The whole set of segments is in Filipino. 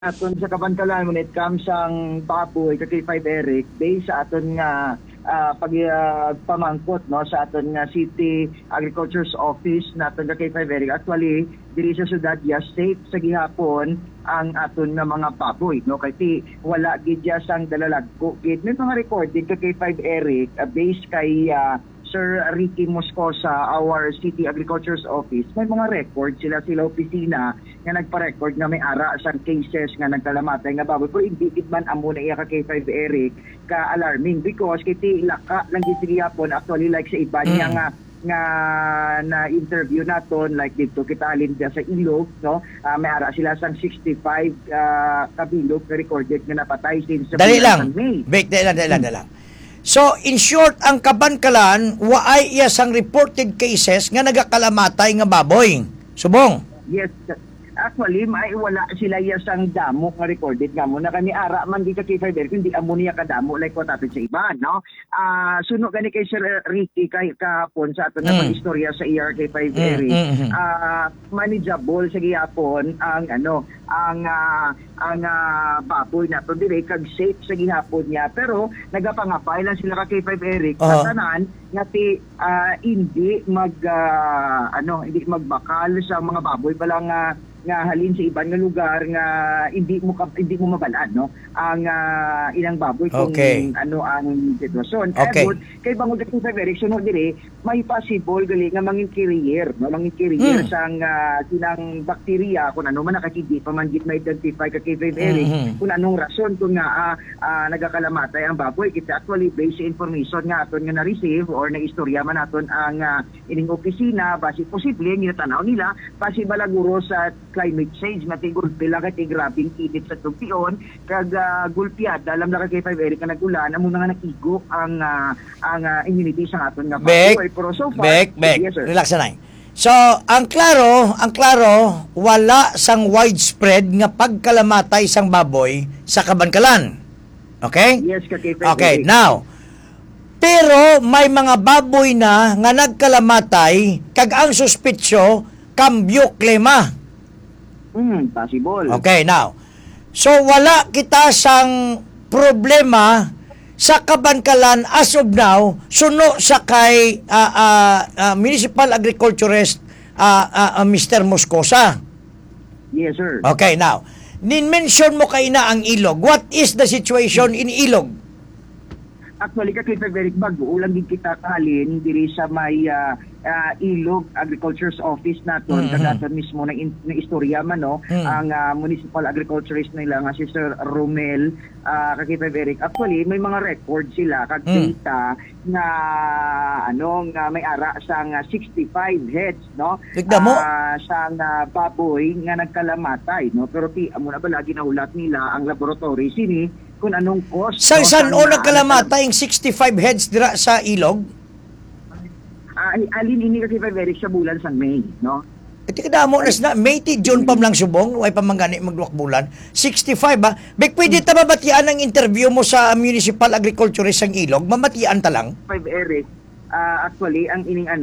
aton sa Kabantalan when it comes ang baboy kay 5 Eric based sa aton nga pamangkot no sa aton nga City Agriculture's Office naton kay 5 Eric. Actually diri sa syudad ya safe sa gihapon ang aton nga mga baboy no kay wala gid ya sang dalalagko gid may mga recording kay 5 Eric based kay Sir Ricky Moscosa, our City Agriculture's Office, may mga record sila opisina nga nagpa-record nga may ara sa cases nga nagkalamatay nga baboy. Pero hindi man amo na iya ka kay 5 Eric ka alarming because kiti laka lang gitiyapon actually like sa iba niya nga na interview naton like dito kita alin sa Ilog no may ara sila sang 65 kabilog na recorded nga napatay since sa dali lang. Dali lang. So, in short, ang Kabankalan, waay iya sang reported cases nga nagakalamatay nga baboy. Subong? Yes. Actually, may wala sila iya sang damo nga recorded nga mo na kani ara man di ka kay Fiber kundi ammonia ka damo like what happened sa iba, no? Suno gani kay Sir Ricky kay kahapon sa aton nga istorya sa ERK 5 Eric. Manageable sa gihapon ang baboy nato dire kag safe sa gihapon niya pero nagapangapay lang sila kay 5 Eric sa tanan nga hindi magbakal sa mga baboy palang nga halin sa ibang nga lugar nga hindi mo mabalaan no ang ilang baboy kung ano ang sitwasyon. Kay bangod sa Eric sunod dire may possible gali nga mangin carrier sang sinang bakterya kung ano man nakakidi pa man gid ma-identify kay Eric kung anong rason kung nga nagakalamatay ang baboy. Kita actually based sa information nga aton nga na-receive or na-istorya man aton ang ining opisina base posible ginatanaw nila base balaguro sa climate change nga tigulpi lang kay grabing init sa tugpion kag gulpiad alam na kay 5 Eric nga nagulan amo nga nakigo ang immunity sa aton nga baboy pero so far yes, relax na. So ang klaro wala sang widespread nga pagkalamatay sang baboy sa Kabankalan. Okay? Yes, kay 5 Okay, Eric. now pero may mga baboy na nga nagkalamatay kag ang suspitsyo cambio klima. Possible. Okay, now. So, wala kita sang problema sa Kabankalan as of now, suno sa kay Municipal Agriculturist Mr. Moscosa. Yes, sir. Okay, now. Nin-mention mo kay na ang Ilog. What is the situation in Ilog? Actually, kay Eric bago, ulang din kita kalin diri sa may Ilog Agriculture's Office naton kagaton mismo na istorya man no ang municipal agriculturist nila nga si Sir Romel kay Eric. Actually, may mga record sila kag data na nga may ara sang 65 heads no sang baboy nga nagkalamatay no pero amo na ba lagi nahulat nila ang laboratory sini kung anong cost San nagkalamatay ang 65 heads dira sa Ilog? Alin ini kasi Eric sa bulan sa May, no? Iti kadamo na May ti June pa lang subong, way pa mangani magduwak bulan. 65 ba? Bek pwede ta mabatian ang interview mo sa Municipal Agriculturist sang Ilog, mamatian ta lang. 5 Eric. Actually ang ining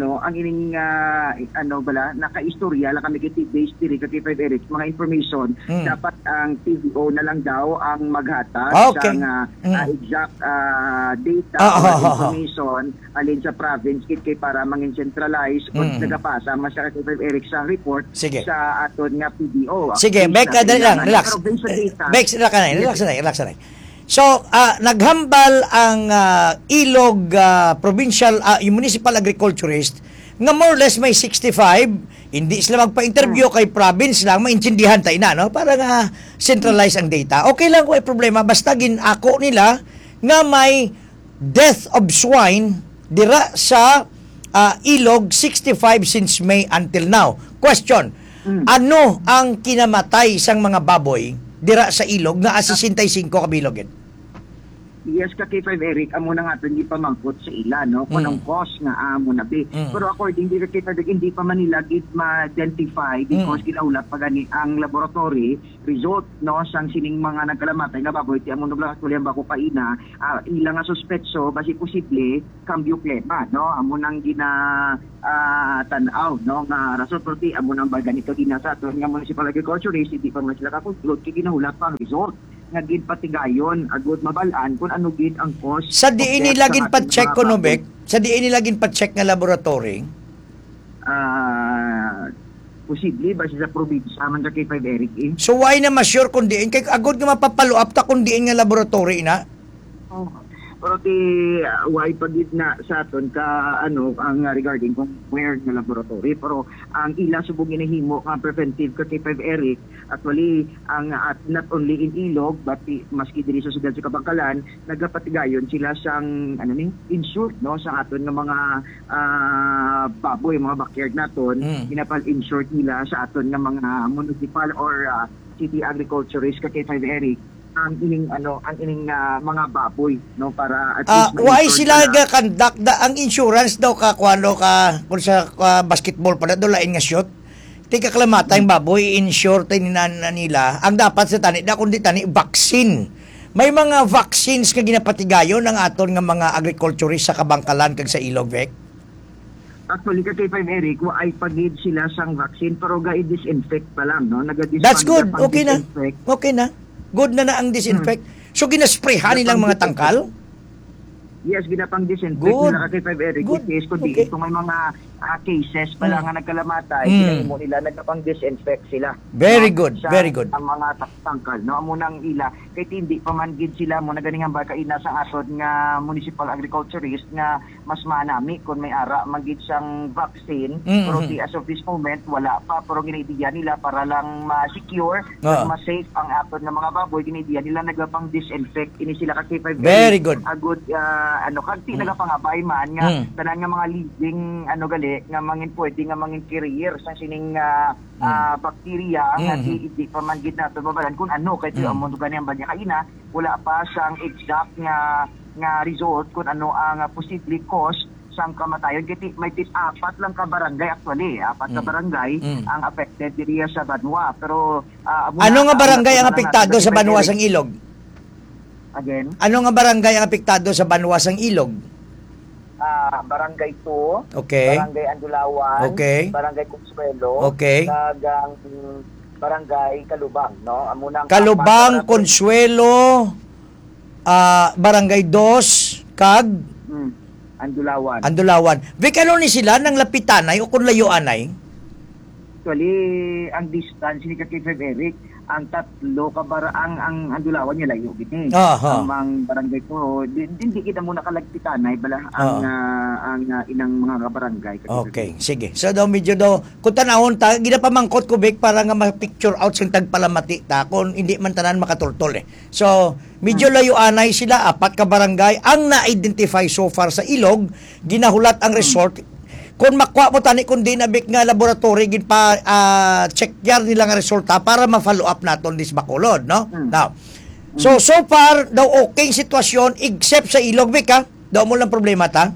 nakaistorya lang kami kay base diri kay 5 Eric mga information dapat ang TVO na lang daw ang maghatag sa exact data or information alin sa province kay para mangin centralize kung nagapasa mas kay 5 Eric sa report sa aton nga PDO. Sige, Bek, dali lang, relax. Bek, relax na. So, naghambal ang Ilog Provincial Municipal Agriculturist nga more or less may 65, hindi sila magpa-interview kay province lang, maintindihan tayo na, no? Para nga centralize ang data. Okay lang kung may problema, basta ginako nila nga may death of swine dira sa Ilog 65 since May until now. Question, ano ang kinamatay sang mga baboy dira sa Ilog nga 65 kabilog? Yes, ka K5 Eric, amo na nga hindi pa mangkot sa ila, no? Kung ang cost nga amo na be. Pero according to K5 Eric, hindi pa man nila gid ma-identify because kinaulat pa gani ang laboratory result, no? Sang sining mga nagkalamatay nga baboy, ti amo nabla actually ang bako paina, ilang nga suspetso, basi posible, cambio plema, no? Amo nang tanaw, no? Nga rason pero ti amo nang baga nito ginasa to nga municipal agriculturist, hindi pa man sila kakonklud, kaya kinaulat pa ang result. Nga gid patigayon agud mabalaan kung ano gid ang cost sa diin nila gid pa-check ko no Bek, sa diin nila gid pa-check nga laboratory posible ba sa probinsya man sa K5 Eric so why na ma-sure kung diin kay agud nga mapapalo up ta kung diin nga laboratory na pero why pagid na sa aton ka ang regarding kung where nga laboratory pero ang ila subong ginahimo nga preventive ka K5 Eric actually ang not only in Ilog but maski diri sa sudad sa Kabangkalan nagapatigayon sila sang insured no sa aton nga mga baboy mga backyard naton ginapal insured nila sa aton nga mga municipal or city agriculturist ka K5 Eric ang ining mga baboy no para at least why sila ga conduct ang insurance daw ka kuano ka kung sa basketball pala do lain nga shoot ti kaklamata yung baboy insure nila ang dapat sa tani da kundi tani vaccine may mga vaccines nga ginapatigayon ng aton nga mga agriculturist sa Kabangkalan kag sa Ilog Vec. Actually, ka K5 Eric, ay pagid sila sang vaccine pero ga-disinfect pa lang, no? That's good. Okay na. Okay na. Good na ang disinfect. So, ginasprayhan nilang mga tangkal? Yes, ginapang disinfect nila ka K5 Eric. Good. Kung may mga cases pala nga nagkalamatay, mo nila nagpang disinfect sila. Very good, very good. Ang mga tangkal, no? Amo nang ila kay hindi pa man gid sila mo naganingan ba kaina sang asod nga municipal agriculturist nga mas manami kung may ara magid sang vaccine pero as of this moment wala pa pero ginaidiyan nila para lang ma-secure ma-safe ang aton nga mga baboy ginaidiyan nila nagapang disinfect ini sila ka K5 very good agud kanti nagapangabay man nga tanan nga mga living nga mangin pwede nga mangin carrier sa sining bacteria nga di pa man gid nato babalan kun kay ti amo gani ang banya kaina wala pa sang exact nga result kun ang posible cause sang kamatayon kay may apat lang ka barangay actually apat ka barangay ang affected diri sa Banwa pero ano nga barangay ang apektado sa Banwa sang Ilog again ano nga barangay ang apektado sa Banwa sang Ilog Barangay 2, okay. Barangay Andulawan, okay. Barangay Consuelo, okay. Barangay Kalubang, no? Amunang Kalubang, Consuelo, Barangay 2, kag Andulawan. Vic, ano ni sila nang lapitanay o kung layuanay? Actually, ang distance ni K5 Eric, ang tatlo ka ang Andulawan niya layo gini. Ang barangay ko, hindi kita muna kalagpitanay bala ang inang mga barangay. Okay, sige. So daw medyo daw kung tanawon ta ginapamangkot ko Vic para nga ma-picture out sing tagpalamati ta kung hindi man tanan makatultol So medyo layuanay sila apat ka barangay ang na-identify so far sa Ilog, ginahulat ang resort. Kung makuha mo tani kung di nabik nga laboratory gid pa check yar nila nga resulta para ma-follow up naton this Bacolod, no? Now, so far daw okay sitwasyon except sa Ilog Vic daw mo lang problema ta.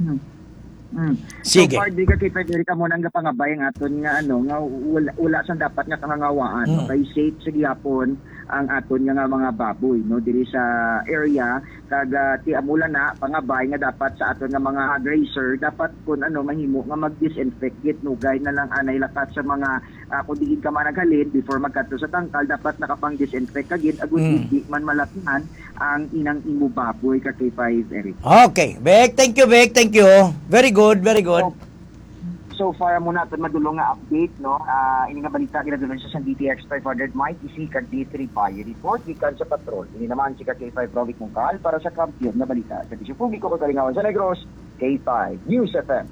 Sige. So far di ka kay ka mo nang pangabay ang aton nga nga wala sang dapat nga kangangawaan. Okay, safe sa gihapon ang aton nga mga baboy no diri sa area kag ti amula na pangabay nga dapat sa aton nga mga grazer dapat kun mahimo nga mag-disinfect git nugay na lang anay lakat sa mga kung diin ka man naghalin before magkadto sa tangkal dapat nakapang disinfect kagid agud di man malatihan ang inang imo baboy ka K5 Eric. Okay, Bek, thank you Bek, thank you. Very good, very good. So far mo natin madulong nga update no ini nga balita ginadulong sa DTX 500 might isi kag D3 Fire Report gikan sa patrol ini naman si K5 Rovic Mungkal para sa kampiyon na balita sa Bisyo Publiko Kagalingawan sa Negros K5 News FM.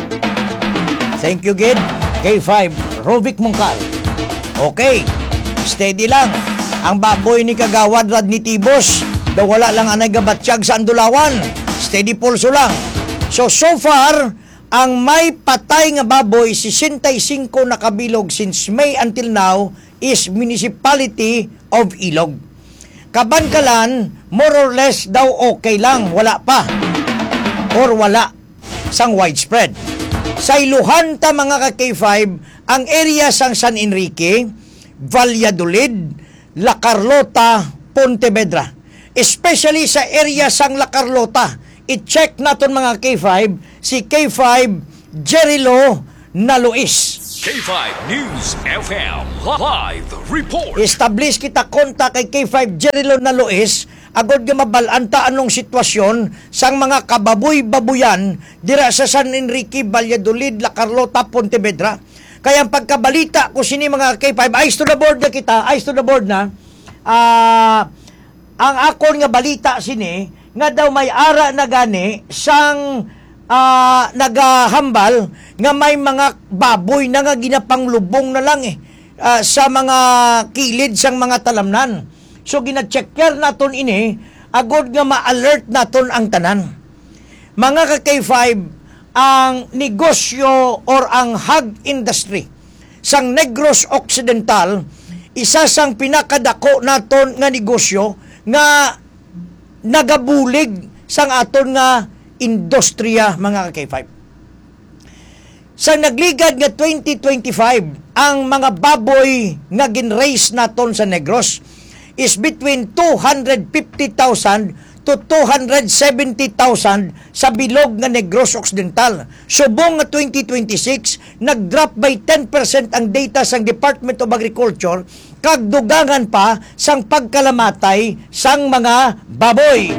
Thank you Gid K5 Rovic Mungkal. Okay, steady lang ang baboy ni Kagawad Rad ni Tibos daw wala lang ang nagabatsyag sa Andulawan, steady pulso lang. So far ang may patay nga baboy 65 na kabilog since May until now is Municipality of Ilog. Kabangkalan more or less daw okay lang, wala pa or wala sang widespread. Sa iluhan ta mga ka-K5, ang area sang San Enrique, Valladolid, La Carlota, Pontevedra. Especially sa area sang La Carlota, i-check naton mga K5 si K5 Jerilo Nalois. K5 News FM Live Report. Establish kita kontak kay K5 Jerilo Nalois agod nga mabalanta anong sitwasyon sang mga kababoy-babuyan dira sa San Enrique, Valladolid, La Carlota, Pontevedra. Kaya ang pagkabalita ko sini mga K5, eyes to the board na kita, eyes to the board na. Ang akon nga balita sini nga daw may ara na gani sang nagahambal nga may mga baboy na nga ginapanglubong na lang sa mga kilid sang mga talamnan. So gina-checker naton ini agod nga ma-alert naton ang tanan. Mga ka-K5, ang negosyo or ang hog industry sang Negros Occidental, isa sang pinakadako naton nga negosyo nga nagabulig sang aton nga industriya mga ka-K5. Sa nagligad nga 2025, ang mga baboy nga ginraise naton sa Negros is between 250,000 to 270,000 sa bilog nga Negros Occidental. Subong nga 2026, nag-drop by 10% ang data sang Department of Agriculture, kag dugangan pa sang pagkalamatay sang mga baboy.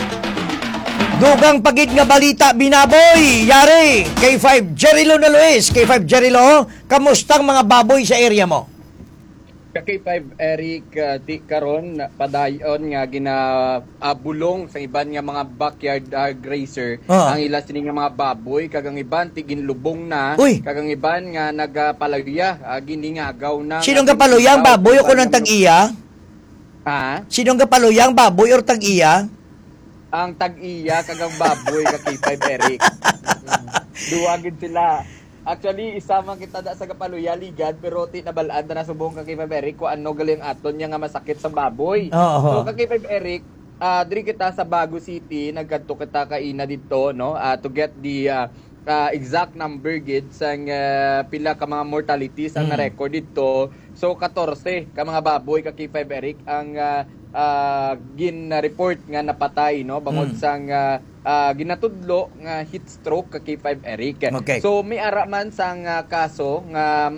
Dugang pagid nga balita binaboy, yari, K5 Jerilo Nalois. K5 Jerilo, kamustang mga baboy sa area mo? K5 Eric, di karon padayon nga ginaabulong sa iban nga mga backyard grazer ang ila sini nga mga baboy, kagang iban ti ginlubong na. Uy. Kagang iban nga nagapaluya giningagaw na. Sinong gapaluyang baboy o kunang tag-iya? Ha? Sinong gapaluyang baboy or tag-iya? Ang tag-iya kagang baboy K5 Eric. Duwagin sila. Actually, isa man kita da sa kapaluya ligad pero ti nabalaan na subong K5 Eric ko ano galing aton nya nga masakit sa baboy. So K5 Eric, diri kita sa Bago City, nagkadto kita kaina dito no to get the exact number gid sang pila ka mga mortalities ang na-record dito. So 14 ka mga baboy K5 Eric ang gin-report nga napatay no bangod sang ginatudlo nga heat stroke K5 Eric. Okay. So may ara man sang kaso nga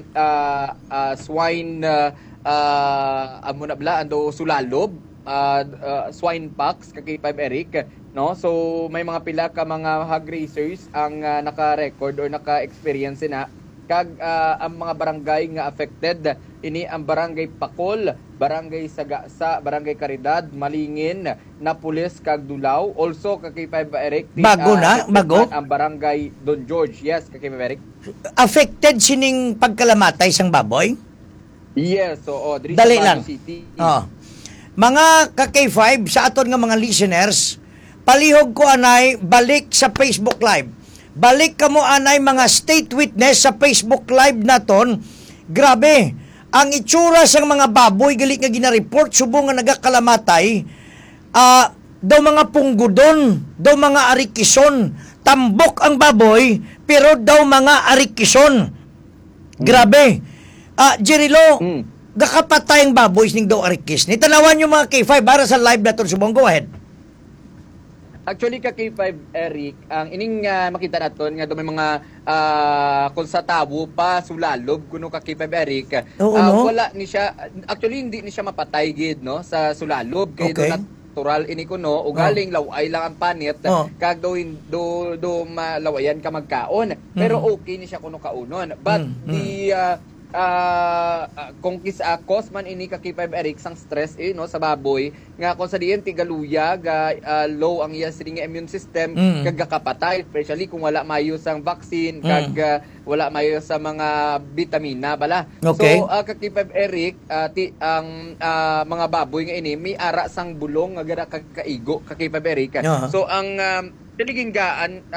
swine amo na bala ando sulalob swine pox K5 Eric no. So may mga pila ka mga hog raisers ang naka-record or naka-experience na kag ang mga barangay nga affected ini ang barangay Pakol, barangay Sagasa, barangay Caridad, Malingin, Napoles kag Dulao. Also K5 Eric bago na bago ang barangay Don George. Yes K5 Eric. Affected sining pagkalamatay sang baboy? Yes, so diri dali sa lang. Bago City. Mga ka-K5 sa aton nga mga listeners, palihog ko anay balik sa Facebook Live. Balik ka mo anay mga state witness sa Facebook Live naton. Grabe, ang itsura sang mga baboy gali nga gina-report subong nga nagakalamatay, daw mga punggudon, daw mga arikison, tambok ang baboy pero daw mga arikison. Grabe. Jerilo, gakapatay ang baboy ning daw arikis. Ni tanawan yung mga K5 para sa live naton subong. Go ahead. Actually K5 Eric, ang ining makita naton nga may mga kung sa tawo pa sulalob kuno K5 Eric. Wala ni siya, actually hindi ni siya mapatay gid no sa sulalob kay do natural ini kuno ugaling laway lang ang panit kag do malawayan ka magkaon pero okay ni siya kuno kaunon, but the kung cause man ini K5 Eric sang stress no sa baboy nga kung sa diin tigaluya ga low ang iya sining immune system kag kapatay, especially kung wala mayo sang vaccine kag wala mayo sa mga vitamina bala. Okay. So K5 Eric ang mga baboy nga ini may ara sang bulong nga gara kaigo K5 Eric. So ang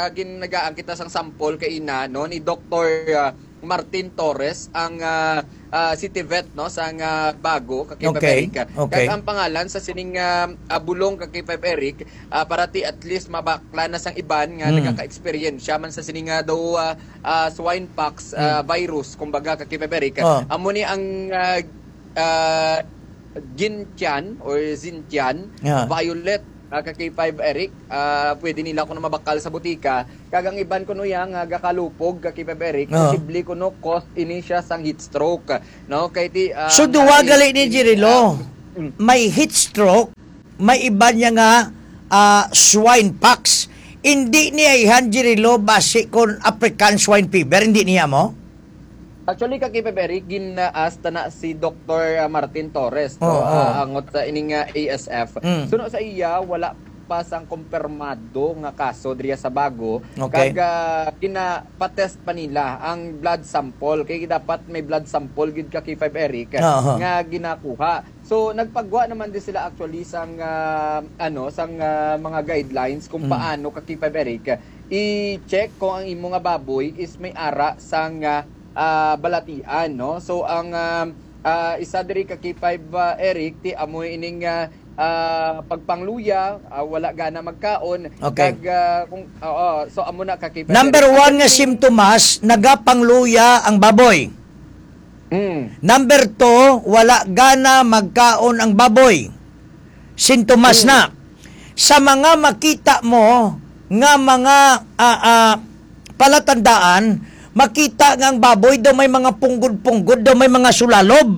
ginagaan kita sang sample kay ina no ni Dr. Martin Torres ang city vet no sang bago kay Pipe Okay. Eric. Okay. Kag ang pangalan sa sining bulong kay Pipe Eric parati at least mabakla na sang iban nga nagaka-experience man sa sining daw swine pox virus kumbaga kay Pipe Eric. Amo ni ang Gintian or Zintian violet kay Pipe Eric, pwede nila ko na mabakal sa butika. Kagang iban ko no yang gakalupog kay Pipe Eric, posible ko no cause ini siya sang heat stroke, no? Kay ti so duwa gali ni Jirilo. May heat stroke, may iba niya nga swine pox. Hindi niya ihan Jirilo base kon African swine fever, hindi niya mo? Actually, kay Pipe Eric, ginaas na si Dr. Martin Torres, angot sa ining ASF. Suno sa iya, wala pa sang kumpirmado nga kaso diriya sa bago. Okay. Kag ginapatest pa nila ang blood sample. Kaya dapat may blood sample gid kay Pipe Eric nga ginakuha. So nagpagwa naman din sila actually sang mga guidelines kung paano kay Pipe Eric i-check kung ang imo nga baboy is may ara sang balatian, no? So ang isa diri ka kay Eric ti amoy ining pagpangluya, wala gana magkaon. Okay. Kag so amo na ka kay Number 1 nga symptoms, nagapangluya ang baboy. Number 2, wala gana magkaon ang baboy. Sintomas na. Sa mga makita mo nga mga palatandaan, makita nga ang baboy daw may mga punggod-punggod, daw may mga sulalob.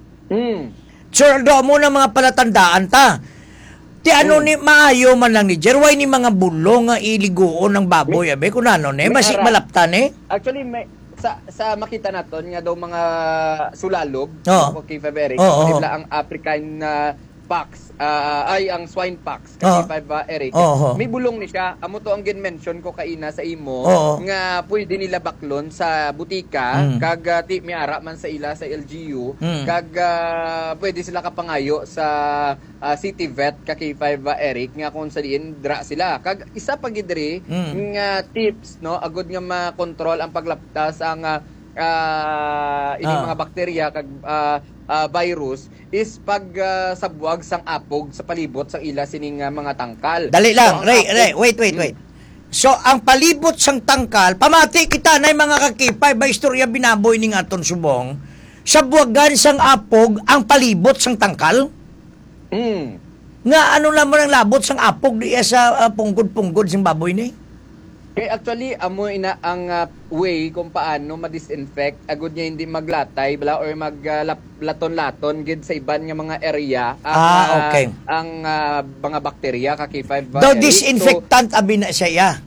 So, daw mo na mga palatandaan ta. Ti ano ni maayo man lang ni Jerway ni mga bulong nga iliguon ng baboy. Abe, kung ano ni, masik malaptan eh. Actually, may, sa makita naton nga daw mga sulalob, kay Pipe Eric, ang African pox, ay ang swine pox kay Pipe Eric. May bulong ni siya. Amo to ang gin-mention ko kaina sa imo nga pwede nila baklon sa butika kag ti miara man sa ila sa LGU kag pwede sila kapangayo sa city vet kay Pipe Eric nga kung sa diin dra sila. Kag isa pa gid diri nga tips no agud nga ma-control ang paglaptas ang ining mga bakterya kag virus is pag sabwag sang apog sa palibot sang ila sining mga tangkal. Dali lang, Ray, wait. So, ang palibot sang tangkal, pamati kita na mga kakipay, ba istorya binaboy ning aton subong, sabwagan sang apog, ang palibot sang tangkal? Nga ano naman ang labot sang apog diya sa punggod-punggod sang baboy ni? Okay, actually, amo ina ang way kung paano ma-disinfect agud niya hindi maglatay bala or maglaton-laton gid sa iban nga mga area okay. Ang mga bakterya kay Pipe Eric. Do disinfectant abi na siya.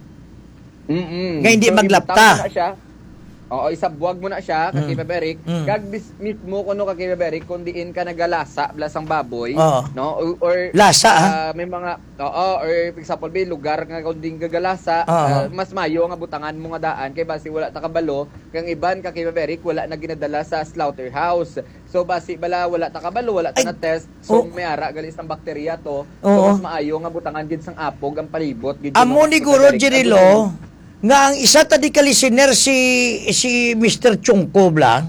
Nga hindi maglapta. Oo, isabwag mo na siya kay Pipe Eric. Kag mismo kuno kay Pipe Eric kung diin ka nagalasa blasang baboy, no? Or lasa may mga or for example may lugar nga kung din gagalasa, mas mayo nga butangan mo nga daan kay basi wala ta kabalo, kang iban kay Pipe Eric wala na ginadala sa slaughterhouse. So basi bala wala ta kabalo, wala ta na test. So may ara gali sang bakterya to. So mas maayo nga butangan gid sang apog ang palibot gid. Amo ni Guro Jirilo nga ang isa tadi ka listener si Mr. Chungko blang,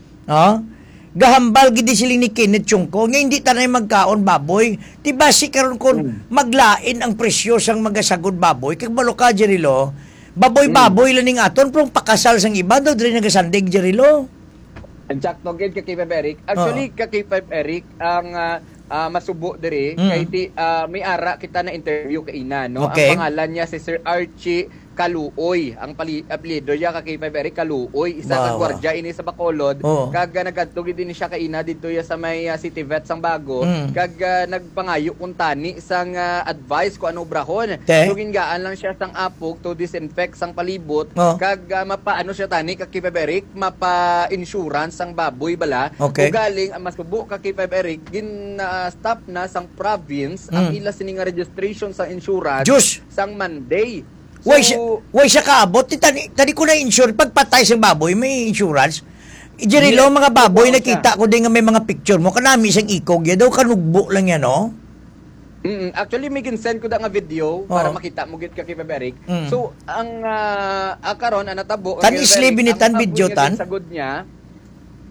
gahambal gidi sila ni Kenneth Chungko nga hindi tanay magkaon baboy, ti basi karon kon maglain ang presyo sang magasagod baboy kag balo ka Jirilo, baboy lang ning aton prong pakasal sang iba daw diri nagasandig Jirilo. Exacto gid kay Pipe Eric. Actually kay Pipe Eric ang masubo diri kay ti may ara kita na interview kay ina no. Okay. Ang pangalan niya si Sir Archie Kaluoy, ang apelyido niya kay Pipe Eric Kaluoy, isa ka gwardiya ini sa Bacolod. Kag nagadtog din siya kay ina didto ya sa may city vet sang bago. Kag nagpangayo kun tani sang advice ko ano brahon. So gingaan lang siya sang apog to disinfect sang palibot. Kag mapaano siya tani kay Pipe Eric mapa-insurance sang baboy bala. Okay. O galing ang masubo kay Pipe Eric gin stop na sang province ang ila sining registration sa insurance sang Monday. So, way siya kaabot. Tadi ko na insure. Pagpatay sa baboy, may insurance. Jirilo, mga baboy, nakita ko din nga may mga picture mo. Kanami isang ikog yan. Daw kanugbo lang yan, no? Actually, may send ko da nga video para makita mo git ka kay Pipe Eric. So, ang karon ang natabo. Tan isli binitan video tan? Sagod niya.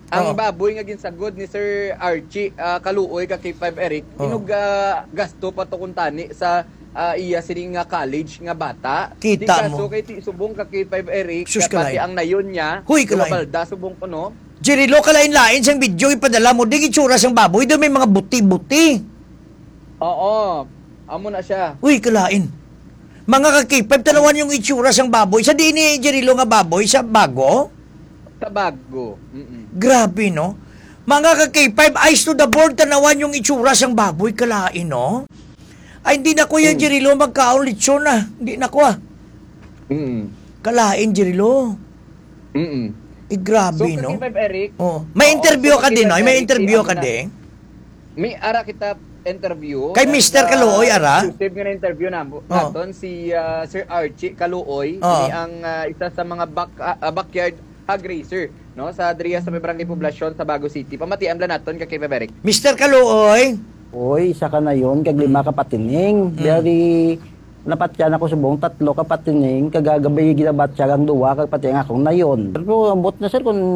Ang baboy nga ginsagod ni Sir Archie Kaluoy ka K5 Eric, inog gasto pa to kuntani sa iya sining nga college nga bata. Kita mo. So kay subong ka K5 Eric, Sus, pati kalain. ang nayon niya, Huy, kalain. balda subong ko no. Jirilo, kalain-lain sang video ipadala mo, di itsura sang baboy, doon may mga buti-buti. Oo, amo na siya. Uy, kalain. Mga ka-K5, tanawan yung itsura sang baboy. Sa di ni Jirilo nga baboy, sa bago? Sa bago. Grabe, no? Mga ka-K5, eyes to the board, tanawan yung itsura sang baboy, kalain, no? Ay, hindi na ko yan, Jirilo, magkaon litsyon na. Hindi na ko, Kalain, Jirilo. Grabe, so, no? So, Eric, may interview ka din, no? May interview ka din. May ara kita interview. Kay Mr. Kaluoy, ara? Save nga na interview naton si Sir Archie Kaluoy. Ini ang isa sa mga backyard hog racer, no? Sa Adria sa Barangay Poblasyon sa Bago City. Pamatian lang naton kay Eric. Mr. Kaluoy. Oy, isa ka na yun, kag 5 kapatining. Dari napatyan ako subong 3 kapatining, kagagabay ginabat siya ang 2 kag pati ang akong nayon. Pero ambot na sir kung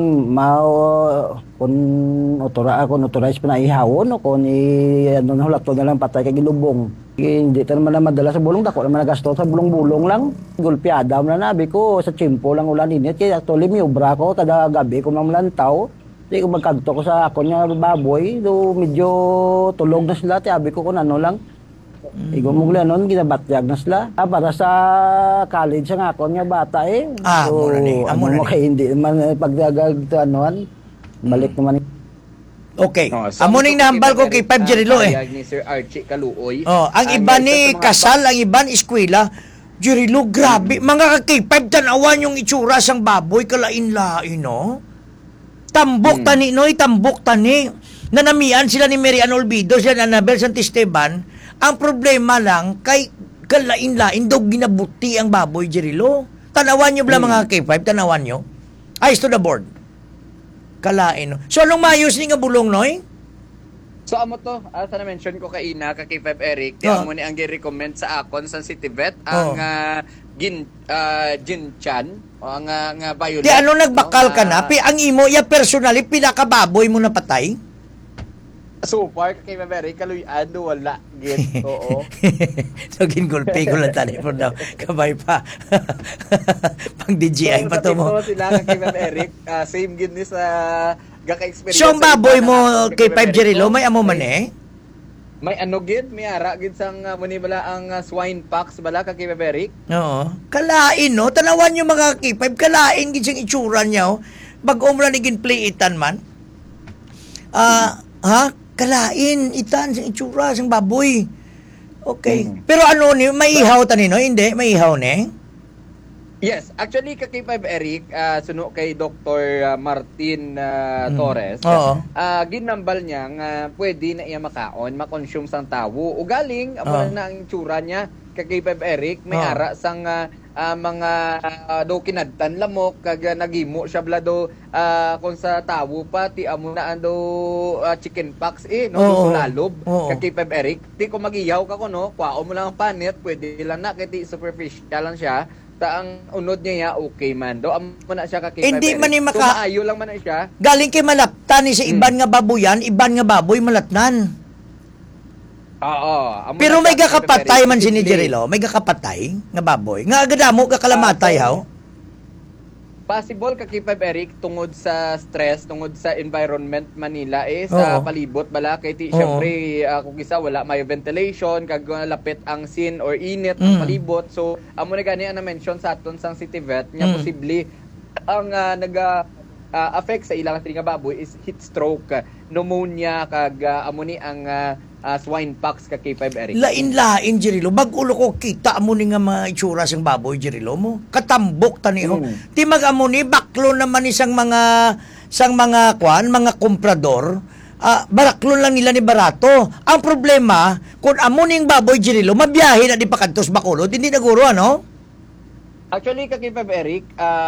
kung authorize pa na ihawon o kung ano na hulato na lang patay kag ilubong. Hindi ta naman na madala sa bulong, dako naman nagasto sa bulong-bulong lang. Gulpiada na nabi ko sa chimpo lang ulan init, kaya actually may ubra ko kada gabi ko mamlantaw. Di ko magkanto ko sa ako niya baboy, do medyo tulog na sila, tiabi ko kung ano lang. Igo mo nun, ginabatyag na sila. Para sa college ang ako niya bata eh. So, amo na ni. Hindi man pagdagag anuan, balik naman. Okay. Amo ning nahambal ko kay 5 Jirilo eh. Ni Sir Archie Kaluoy. Ang iba ni kasal, ang iba ni eskwela. Jirilo, grabe. Mga ka-K5, tanawan yung itsura sang baboy, kalain-lain, no? Tambok tani, no? Tambok tani. Nanamian sila ni Mary Ann Olvido, sila ni Annabel Santisteban. Ang problema lang, kay kalain-lain daw ginabuti ang baboy, Jirilo. Tanawan nyo bala mga K5, tanawan nyo. Eyes to the board. Kalain, no? So, anong mayos ni nga bulong, noy? So, amo to, sa na-mention ko kaina, ka K5 Eric, di amo ni ang gi-recommend sa akon sa City Vet, ang Ginchan, o ang violet. Di ano nagbakal ka na? Ang imo, personally, pinakababoy mo na patay? So far, kay Maberi, kaluyan, wala. Git, oo. So, ginggulpi ko lang telepon daw. Kabay pa. Pang DJI pa to mo. So, sila kay Maberi, same gid ni sa gaka-experience. So, ang baboy mo kay 5 Jirilo, may amo man eh? May ano gid, may ara gid sang muni bala ang swine pox bala kay Maberi. Oo. Kalain, no? Tanawan yung mga K5, kalain gid siyang itsura niya, oh. Bag-o mo lang naging-playitan man. Kalain, itan, siyang itsura, siyang baboy. Okay. Pero ano, may ihaw tani, no? Hindi, may ihaw ni? Yes, actually kay 5 Eric, suno kay Dr. Martin Torres, ginambal niya nga pwede na iya makaon, makonsume sang tawo. Ugaling, na ang itsura niya kay 5 Eric, may ara sang mga do kinadtan lamok kag nagimo siya bla do kung sa tawo pa ti amo na ando chicken pox no lalob kay 5 Eric ti ko magiyaw ka ko no kwao mo lang ang panit pwede lang na kay ti superficial lang siya ta ang unod niya okay man do amo na siya kay 5 Eric hindi man ni so maayo lang man na siya galing kay malaptan ni sa iban nga baboyan iban nga baboy malatnan. Pero may gakapatay man si Jirilo, may gakapatay nga baboy. Nga agadamo kakalamatay haw. Possible ka kay 5 Eric tungod sa stress, tungod sa environment Manila sa palibot bala kay ti syempre kung isa wala may ventilation kag lapit ang sin or init ang palibot. So amo na gani ang na-mention sa aton sang City Vet nga posible ang affect sa ilang nga baboy is heat stroke, pneumonia kag amo ni ang swine pox ka K5 Eric. Lain-lain Jirilo, bag-ulo ko kita amo ni nga mga itsura sang baboy Jirilo mo. Katambok tani ho. Ti mag-amo ni baklo naman isang mga kwan, mga komprador. Baraklo lang nila ni barato. Ang problema, kung amo ning baboy Jirilo, mabiyahe na di pa kadtos Bacolod, hindi naguro ano? Actually, kay 5 Eric,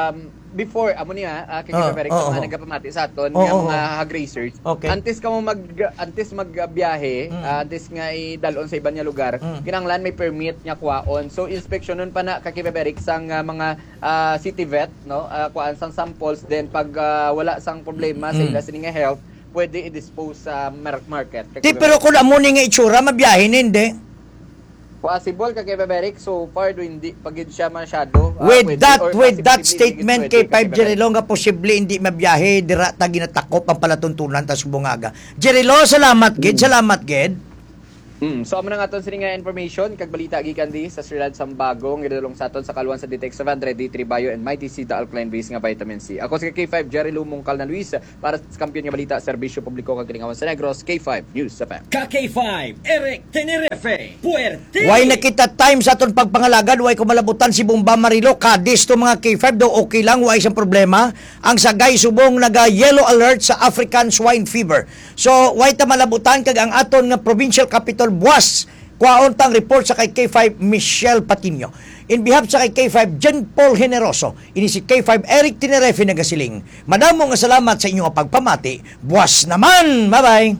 before amo niya kay Beric sa mga nagapamati sa aton nga mga hog racers. Okay. Antes ka mo magbiyahe, antes nga idalon sa iban nga lugar, kinahanglan may permit nya kuwaon. So inspeksyonon pa na kay Beric sang mga city vet, no? Kuan sang samples, then pag wala sang problema sa ila sining nga health, pwede i-dispose sa market. Pero kung amo ni nga itsura mabiyahe hindi. Possible ka kay Beric, so far do hindi pagid siya masyado. With that statement kay 5 Jerilo nga posible hindi mabiyahe dira ta ginatakop ang palatuntunan ta subungaga. Jerilo, salamat gid, salamat gid. So amo na nga aton sini nga information kag balita gikan di sa Sri Lanka Sambago nga gidulong sa aton sa kaluan sa Ditex 700 D3 Bio and Mighty C the alkaline base nga vitamin C. Ako si K5 Jerry Lumongkal na Luis para sa kampiyon nga balita serbisyo publiko kag Kilingawan sa Negros K5 News FM. K5 Eric Tenerife Puerte. Way nakita time sa aton pagpangalagad, way ko malabutan si Bomba Marilo kadis to mga K5 do okay lang, way isang problema. Ang sagay subong naga yellow alert sa African swine fever. So way ta malabutan kag ang aton nga provincial capital Buwas, kwaon tang report sa kay K5 Michelle Patino. In behalf sa kay K5 John Paul Generoso, ini si K5 Eric Tenerife nagasiling. Madamo nga salamat sa inyong pagpamati. Buwas naman. Bye-bye.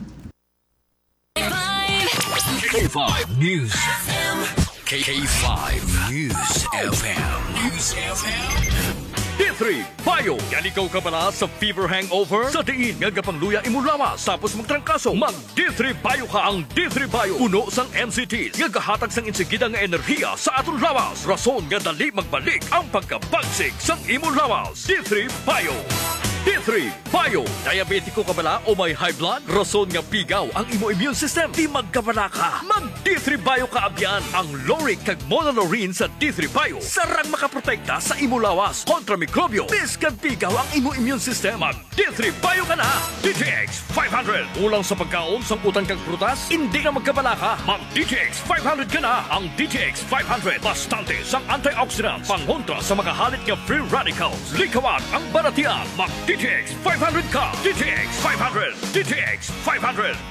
K5 News. K5 News FM. News FM. D3 Bio. Yan ikaw ka pala sa fever hangover? Sa diin nga gapangluya imong lawas tapos magtrangkaso. Mag D3 Bio ka ang D3 Bio. Uno sang MCTs nga gahatag sang insigida nga enerhiya sa aton lawas. Rason nga dali magbalik ang pagkabagsik sang imong lawas. D3 Bio. D3 Bio. Diabetiko ka bala o may high blood? Rason nga pigaw ang imo immune system. Di magkabala ka. Mag D3 Bio ka abyan. Ang Loric kag Monolaurin sa D3 Bio. Sarang makaprotekta sa imo lawas kontra mikrobyo. Biskan pigaw ang imo immune system. Mag D3 Bio ka na. DTX 500. Ulang sa pagkaon sang utang kag prutas. Hindi na magkabala ka. Mag DTX 500 ka na. Ang DTX 500. Bastante sang antioxidant. Pangontra sa makahalit nga free radicals. Likawan ang baratian. Mag DTX 500 ka. DTX 500. DTX 500.